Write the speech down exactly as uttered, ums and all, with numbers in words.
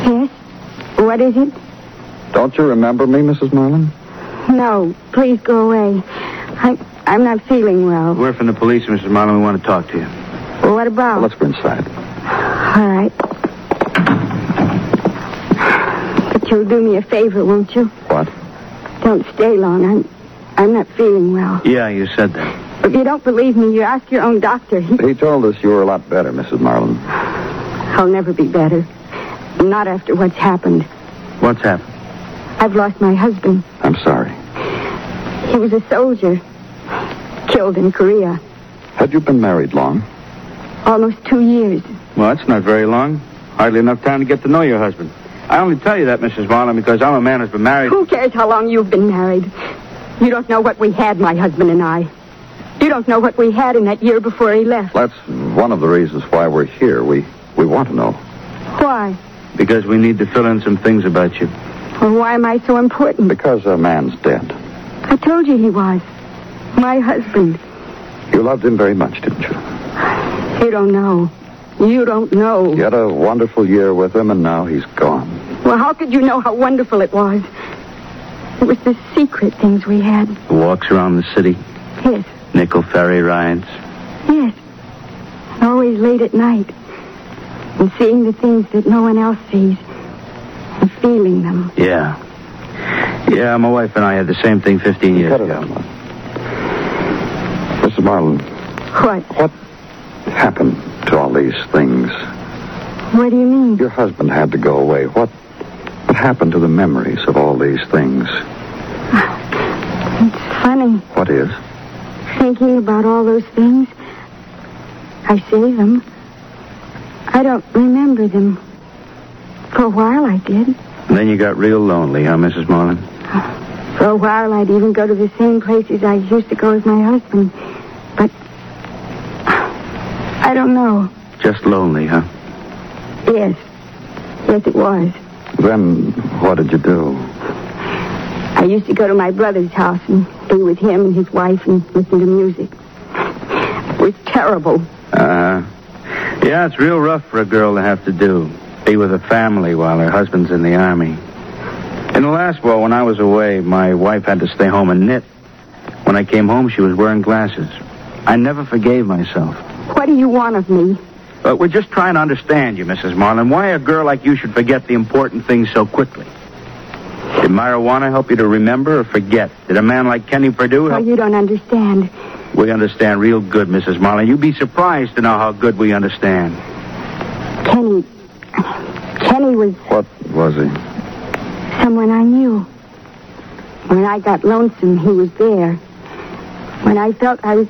Yes? What is it? Don't you remember me, Missus Marlin? No, please go away. I, I'm not feeling well. We're from the police, Missus Marlin. We want to talk to you. Well, what about? Well, let's go inside. All right. But you'll do me a favor, won't you? What? Don't stay long. I'm, I'm not feeling well. Yeah, you said that. If you don't believe me, you ask your own doctor. He... He told us you were a lot better, Missus Marlin. I'll never be better. Not after what's happened. What's happened? I've lost my husband. I'm sorry. He was a soldier. Killed in Korea. Had you been married long? Almost two years. Well, that's not very long. Hardly enough time to get to know your husband. I only tell you that, Missus Marlin, because I'm a man who's been married... Who cares how long you've been married? You don't know what we had, my husband and I. You don't know what we had in that year before he left. That's one of the reasons why we're here. We, we want to know. Why? Because we need to fill in some things about you. Well, why am I so important? Because a man's dead. I told you he was. My husband. You loved him very much, didn't you? You don't know. You don't know. You had a wonderful year with him, and now he's gone. Well, how could you know how wonderful it was? It was the secret things we had. The walks around the city. Yes. Nickel ferry rides. Yes. Always late at night. And seeing the things that no one else sees. And feeling them. Yeah. Yeah, my wife and I had the same thing fifteen years Cut it ago. out. Missus Marlin. What? What happened to all these things? What do you mean? Your husband had to go away. What, what happened to the memories of all these things? It's funny. What is? Thinking about all those things. I say them. I don't remember them. For a while I did. And then you got real lonely, huh, Missus Marlin? For a while I'd even go to the same places I used to go with my husband. But I don't know. Just lonely, huh? Yes. Yes, it was. Then what did you do? I used to go to my brother's house and be with him and his wife and listen to music. It was terrible. Uh-huh. Yeah, it's real rough for a girl to have to do. Be with a family while her husband's in the army. In the last war, when I was away, my wife had to stay home and knit. When I came home, she was wearing glasses. I never forgave myself. What do you want of me? But we're just trying to understand you, Missus Marlin. Why a girl like you should forget the important things so quickly? Did marijuana help you to remember or forget? Did a man like Kenny Perdue help? Oh, you don't understand. We understand real good, Missus Marlin. You'd be surprised to know how good we understand. Kenny... Kenny was... What was he? Someone I knew. When I got lonesome, he was there. When I felt I was